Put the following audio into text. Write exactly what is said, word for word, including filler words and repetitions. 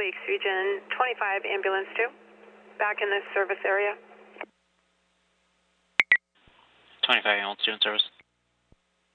Lakes Region twenty-five Ambulance two, back in the service area. twenty-five Ambulance two in service.